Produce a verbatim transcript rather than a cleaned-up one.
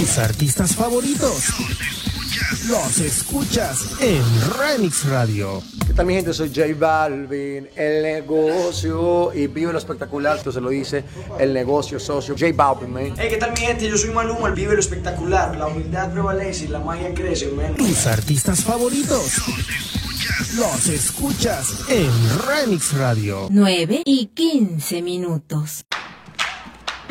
Tus artistas favoritos los escuchas en Remix Radio. ¿Qué tal, mi gente? Soy J Balvin, el negocio, y vive lo espectacular, esto se lo dice el negocio socio, J Balvin, man. Hey, ¿qué tal, mi gente? Yo soy Maluma, el vive lo espectacular, la humildad prevalece y la magia crece, man. Tus artistas favoritos los escuchas en Remix Radio. nueve y quince minutos.